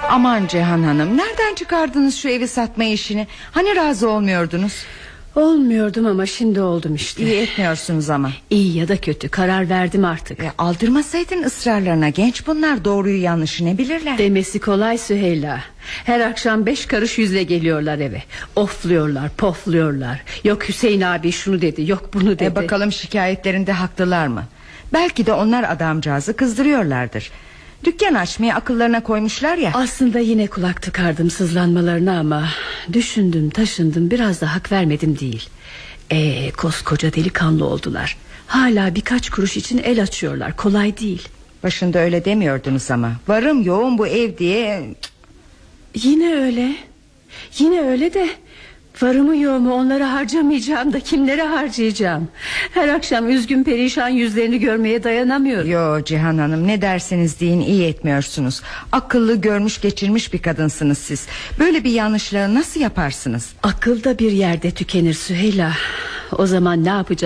Aman Cihan Hanım, nereden çıkardınız şu evi satma işini? Hani razı olmuyordunuz? Olmuyordum ama şimdi oldum işte. İyi etmiyorsunuz ama. İyi ya da kötü, karar verdim artık. Aldırmasaydın ısrarlarına. Genç bunlar, doğruyu yanlışı ne bilirler? Demesi kolay Süheyla. Her akşam 5 karış yüzle geliyorlar eve. Ofluyorlar, pofluyorlar. Yok Hüseyin abi şunu dedi, yok bunu dedi. Bakalım şikayetlerinde haklılar mı? Belki de onlar adamcağızı kızdırıyorlardır. Dükkan açmaya akıllarına koymuşlar ya. Aslında yine kulak tıkardım sızlanmalarına ama düşündüm taşındım, biraz da hak vermedim değil. Koskoca delikanlı oldular. Hala birkaç kuruş için el açıyorlar, kolay değil. Başında öyle demiyordunuz ama. Varım yoğun bu ev diye. Yine öyle. Yine öyle de varımı yoğumu onlara harcamayacağım da kimlere harcayacağım? Her akşam üzgün perişan yüzlerini görmeye dayanamıyorum. Yo Cihan Hanım, ne derseniz deyin iyi etmiyorsunuz. Akıllı, görmüş geçirmiş bir kadınsınız siz. Böyle bir yanlışlığı nasıl yaparsınız? Akıl da bir yerde tükenir Süheyla. O zaman ne yapacağım?